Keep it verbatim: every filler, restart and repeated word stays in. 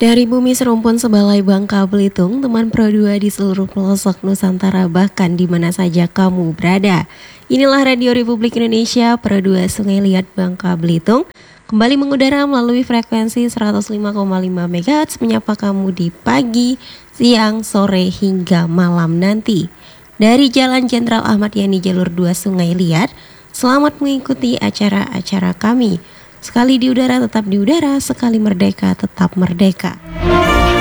Dari bumi serumpun sebalai Bangka Belitung, teman Pro dua di seluruh pelosok Nusantara bahkan di mana saja kamu berada. Inilah Radio Republik Indonesia Pro dua Sungai Liat Bangka Belitung. Kembali mengudara melalui frekuensi seratus lima koma lima megahertz menyapa kamu di pagi, siang, sore hingga malam nanti. Dari Jalan Jenderal Ahmad Yani Jalur dua Sungai Liat, selamat mengikuti acara-acara kami. Sekali di udara tetap di udara, sekali merdeka tetap merdeka.